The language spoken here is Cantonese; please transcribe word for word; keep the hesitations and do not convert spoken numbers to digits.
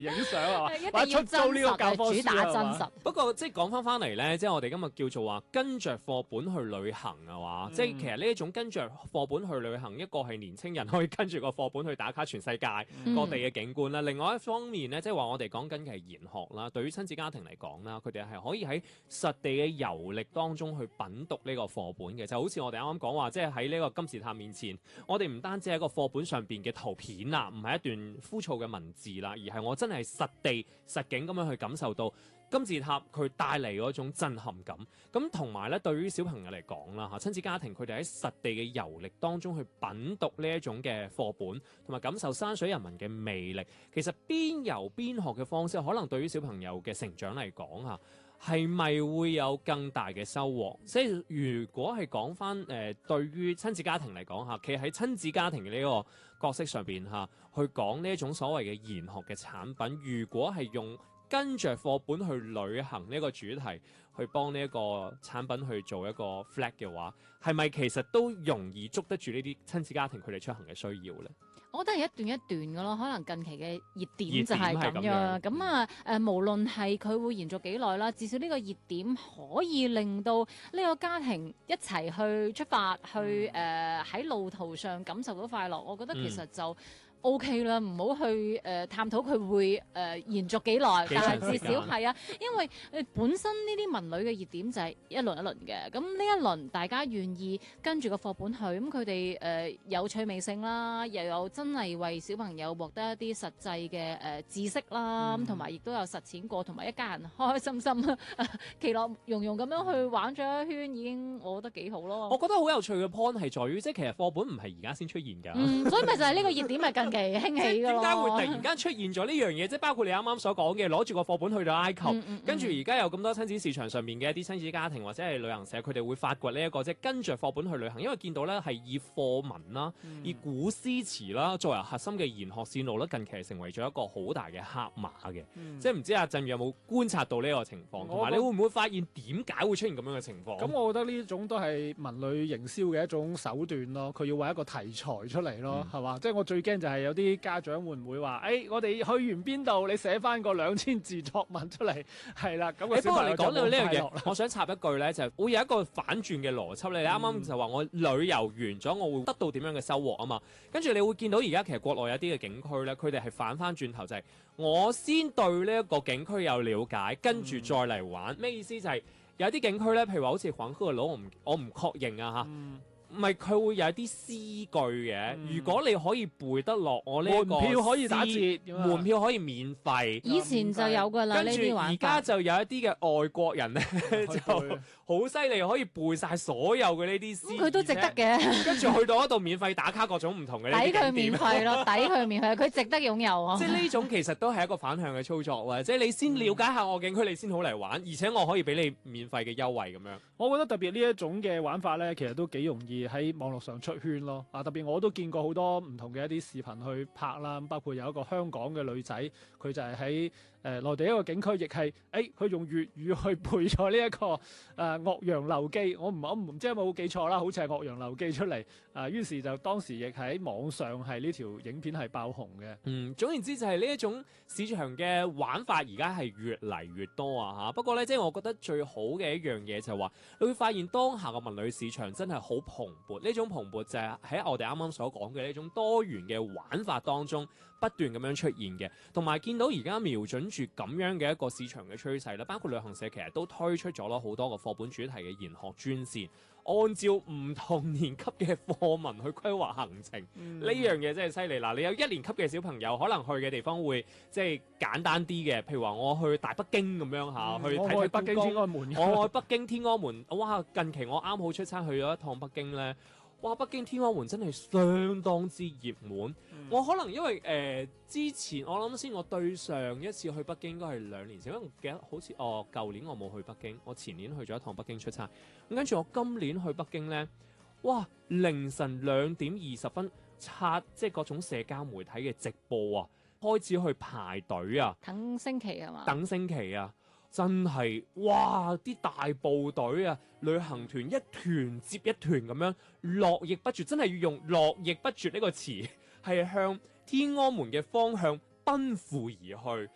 影相啊嘛， 一定或者出租呢個教科書主打真啊嘛實。 不過即係講翻翻嚟咧，即係我哋今日叫做話跟着課本去旅行啊嘛， 嗯即係其實呢一種跟着課本去旅行，一個係年青人可以跟住個課本去打卡全世界嗯各地嘅景觀啦，另外一方面咧，即係話我哋講緊嘅係研學啦，對於親子家庭嚟講啦，佢哋係可以喺實地嘅遊歷當中去品讀呢個課本嘅，就好似我哋啱啱講話，即係喺呢個金字塔面前，我哋唔單止係一個課本上邊嘅圖片啦，唔係一段枯燥嘅文字啦，而係我真係實地實景咁樣去感受到金字塔佢帶嚟嗰種震撼感。咁同埋咧，對於小朋友嚟講啦嚇，親子家庭佢哋喺實地嘅遊歷當中去品讀呢一種嘅課本，同埋感受山水人文嘅魅力。其實邊遊邊學嘅方式，可能對於小朋友嘅成長嚟講啊，係咪會有更大嘅收穫？即係如果係講翻誒，對於親子家庭嚟講嚇，企喺親子家庭嘅呢個角色上邊嚇，去講呢一種所謂嘅研學嘅產品，如果係用跟着課本去旅行呢個主題，去幫呢一個產品去做一個 flag 嘅話，係咪其實都容易捉得住呢啲親子家庭佢哋出行嘅需要咧？ 我覺得係一段一段嘅咯，可能近期嘅熱點就係咁熱點係咁樣樣。咁啊誒，無論係佢會延續幾耐啦，至少呢個熱點可以令到呢個家庭一齊去出發，去誒喺路途上感受到快樂。我覺得其實就 O K 啦，唔好去誒、呃、探討佢會誒、呃、延續幾耐， 幾但係至長時間少係啊，因為誒、呃、本身呢啲文旅嘅熱點就係一輪一輪嘅，咁呢一輪大家願意跟住個課本去，咁佢哋誒有趣味性啦，又有真係為小朋友獲得一啲實際嘅誒、呃、知識啦，咁同埋亦都有實踐過，同埋一家人開開心心、其樂融融咁樣去玩咗一圈，已經我覺得幾好咯。 我覺得好有趣嘅 point 係在於，即係其實課本唔係而家先出現㗎。 嗯，所以咪就係呢個熱點咪近期興即係點起㗎咯。 解會突然間出現咗呢樣嘢？即係包括你啱啱所講嘅，攞住個課本去到埃及， 嗯嗯嗯跟住而家有咁多親子市場上面嘅一啲親子家庭或者係旅行社，佢哋會發掘呢一個即係跟住課本去旅行，因為見到咧係以課文啦、 嗯以古詩詞啦作為核心嘅研學線路咧，近期係成為咗一個好大嘅黑馬嘅。 嗯即係唔知阿振宇有冇觀察到呢個情況，同埋你會唔會發現點解會出現咁樣嘅情況？ 咁我覺得呢種都係文旅營銷嘅一種手段咯，佢要揾一個題材出嚟咯，係嘛、即係我最驚就係有啲家長會唔會話，誒、哎，我哋去完邊度，你寫翻個兩千字作文出嚟，係啦，咁、個誒，不過小朋友就你講到呢樣冇快樂嘢，我想插一句咧，就係會有一個反轉嘅邏輯咧。你啱啱就話我旅遊完咗，我會得到點樣嘅收穫啊嘛。跟住你會見到而家其實國內有啲嘅景區咧，佢哋係反翻轉頭就係、我先對呢一個景區有了解，跟住再嚟玩。咩、意思就係、有啲景區咧，譬如話好似黃鶴樓，我唔我唔確認啊嚇。 嗯唔係佢會有一啲詩句嘅， 嗯如果你可以背得落我呢一個門票可以打折詩咁啊門票可以免費。 以前就有㗎啦，呢跟住啲玩法而家。就有一啲嘅外國人咧，就好犀利，可以背晒所有嘅呢啲詩。 咁佢都值得嘅， 而且跟住去到嗰度免費打卡各種唔同嘅呢啲抵佢景點。 免費咯，抵佢免費，佢值得擁有啊！ 即係呢種其實都係一個反向嘅操作喎，即係你先了解下我景區，你先好嚟玩，而且我可以俾你免費嘅優惠咁樣。 我覺得特別呢一種嘅玩法咧，其實都幾容易喺網絡上出圈咯。啊，特別我都見過好多唔同嘅一啲視頻去拍啦，包括有一個香港嘅女仔，佢就係喺誒內地一個景區，亦係誒佢用粵語去背咗呢一個誒、呃《岳陽樓記》。我唔我唔知有冇記錯啦，好似係《岳陽樓記》出嚟。啊，於是就當時亦喺網上係呢條影片係爆紅嘅。 嗯，總言之就係呢一種市場嘅玩法，而家係越嚟越多啊嚇。不過咧，即係我覺得最好嘅一樣嘢就係話，你會發現當下嘅文旅市場真係好蓬勃。呢種蓬勃就係喺我哋啱啱所講嘅呢種多元嘅玩法當中不斷咁樣出現嘅，同埋見到而家瞄準住咁樣嘅一個市場嘅趨勢啦。包括旅行社其實都推出咗咯好多個課本主題嘅研學專線，按照唔同年級嘅課文去規劃行程。呢、 嗯樣嘢真係犀利嗱！你有一年級嘅小朋友，可能去嘅地方會即係簡單啲嘅，譬如話我去大北京咁樣嚇， 嗯去睇睇我愛北京故宮天安門。 我愛北京天安門，哇！近期我啱好出差去咗一趟北京咧，哇！北京天安門真係相當之熱門。 嗯我可能因為誒、呃、之前我諗先，我對上一次去北京應該係兩年前，因為我記得好似哦舊年我冇去北京，我前年去咗一趟北京出差。咁跟住我今年去北京咧，哇！凌晨兩點二十分刷即係各種社交媒體嘅直播啊，開始去排隊啊！ 等星期係嘛？ 等星期啊，真係哇！啲大部隊啊，旅行團一團接一團咁樣絡繹不絕，真係要用絡繹不絕呢個詞，係向天安門嘅方向奔赴而去。